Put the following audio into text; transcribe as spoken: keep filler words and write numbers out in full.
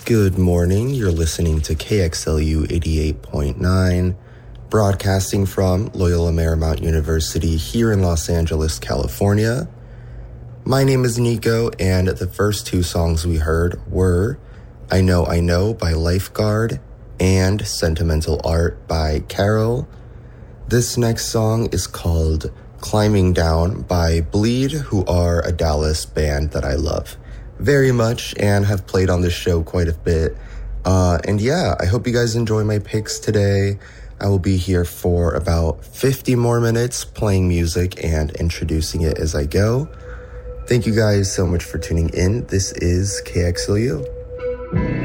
Good morning, you're listening to K X L U eighty-eight point nine, broadcasting from Loyola Marymount University here in Los Angeles, California. My name is Nico, and the first two songs we heard were I Know I Know by Lifeguard and Sentimental Art by Carol. This next song is called Climbing Down by Bleed, who are a Dallas band that I love very much and have played on this show quite a bit. Uh, and yeah, I hope you guys enjoy my picks today. I will be here for about fifty more minutes playing music and introducing it as I go. Thank you guys so much for tuning in. This is K X L U.